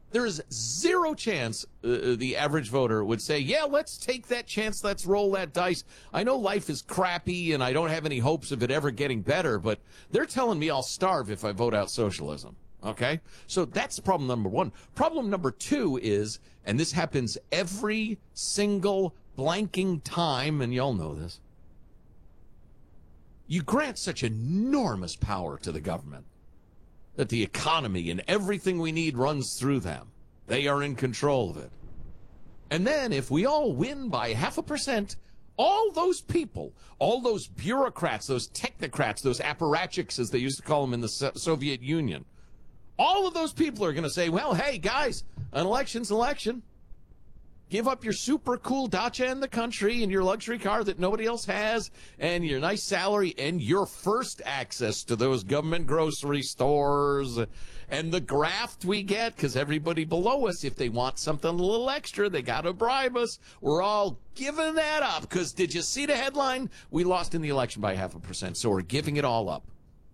There is zero chance the average voter would say, yeah, let's take that chance. Let's roll that dice. I know life is crappy and I don't have any hopes of it ever getting better, but they're telling me I'll starve if I vote out socialism. Okay? So that's problem number one. Problem number two is, and this happens every single blanking time, and y'all know this, you grant such enormous power to the government that the economy and everything we need runs through them. They are in control of it. And then if we all win by 0.5%, all those people, all those bureaucrats, those technocrats, those apparatchiks, as they used to call them in the Soviet Union, all of those people are going to say, well, hey, guys, an election's election. Give up your super cool Dacia in the country and your luxury car that nobody else has and your nice salary and your first access to those government grocery stores and the graft we get, because everybody below us, if they want something a little extra, they got to bribe us. We're all giving that up because did you see the headline? We lost in the election by 0.5%, so we're giving it all up.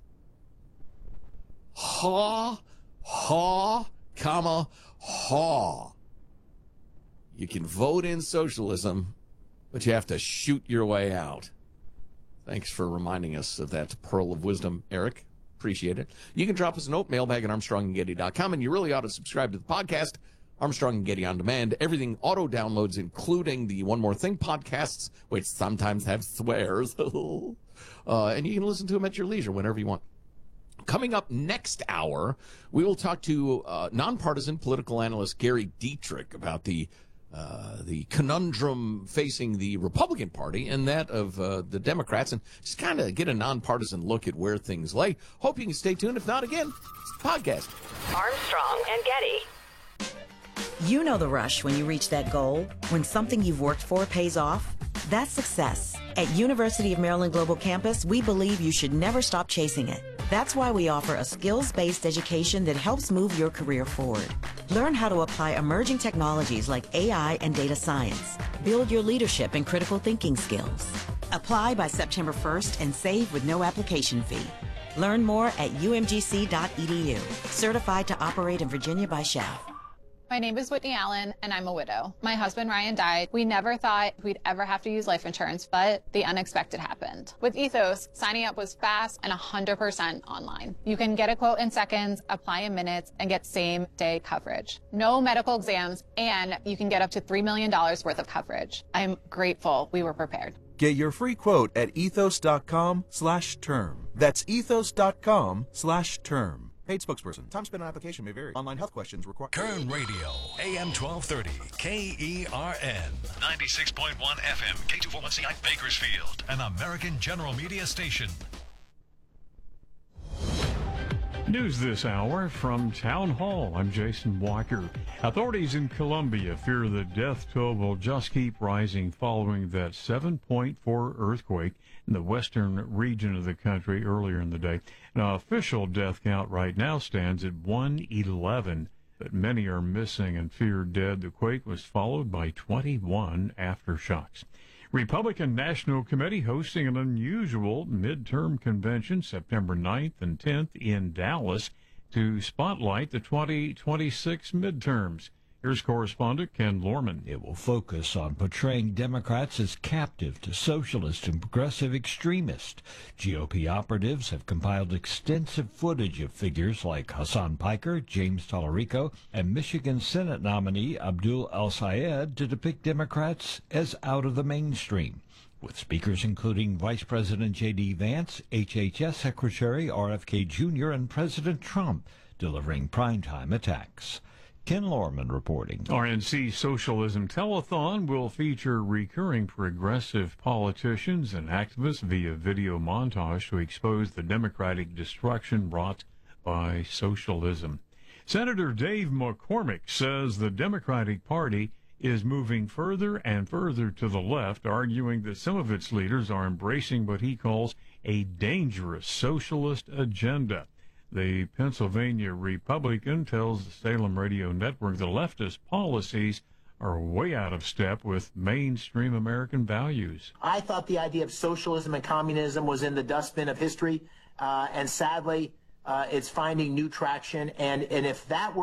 Ha, comma, ha. You can vote in socialism, but you have to shoot your way out. Thanks for reminding us of that pearl of wisdom, Eric. Appreciate it. You can drop us a note, mailbag at ArmstrongandGetty.com, and you really ought to subscribe to the podcast, Armstrong and Getty On Demand. Everything auto-downloads, including the One More Thing podcasts, which sometimes have swears. And you can listen to them at your leisure whenever you want. Coming up next hour, we will talk to nonpartisan political analyst Gary Dietrich about the conundrum facing the Republican Party and that of the Democrats, and just kind of get a nonpartisan look at where things lay. Hope you can stay tuned. If not, again, it's the podcast. Armstrong and Getty. You know the rush when you reach that goal, when something you've worked for pays off. That's success. At University of Maryland Global Campus, we believe you should never stop chasing it. That's why we offer a skills-based education that helps move your career forward. Learn how to apply emerging technologies like AI and data science. Build your leadership and critical thinking skills. Apply by September 1st and save with no application fee. Learn more at umgc.edu. Certified to operate in Virginia by SCHAF. My name is Whitney Allen, and I'm a widow. My husband, Ryan, died. We never thought we'd ever have to use life insurance, but the unexpected happened. With Ethos, signing up was fast and 100% online. You can get a quote in seconds, apply in minutes, and get same-day coverage. No medical exams, and you can get up to $3 million worth of coverage. I'm grateful we were prepared. Get your free quote at ethos.com/term. That's ethos.com/term. Paid spokesperson. Time spent on application may vary. Online health questions require. Kern Radio, AM 1230, KERN, 96.1 FM, K241CI Bakersfield, an American General Media station. News this hour from Town Hall. I'm Jason Walker. Authorities in Colombia fear the death toll will just keep rising following that 7.4 earthquake in the western region of the country earlier in the day. Now, official death count right now stands at 111, but many are missing and feared dead. The quake was followed by 21 aftershocks. Republican National Committee hosting an unusual midterm convention September 9th and 10th in Dallas to spotlight the 2026 midterms. Here's correspondent Ken Lorman. It will focus on portraying Democrats as captive to socialist and progressive extremists. GOP operatives have compiled extensive footage of figures like Hassan Piker, James Tallarico, and Michigan Senate nominee Abdul El-Sayed to depict Democrats as out of the mainstream, with speakers including Vice President J.D. Vance, HHS Secretary RFK Jr., and President Trump delivering primetime attacks. Ken Lorman reporting. RNC Socialism Telethon will feature recurring progressive politicians and activists via video montage to expose the democratic destruction wrought by socialism. Senator Dave McCormick says the Democratic Party is moving further and further to the left, arguing that some of its leaders are embracing what he calls a dangerous socialist agenda. The Pennsylvania Republican tells the Salem Radio Network the leftist policies are way out of step with mainstream American values. I thought the idea of socialism and communism was in the dustbin of history, and sadly, it's finding new traction. And if that were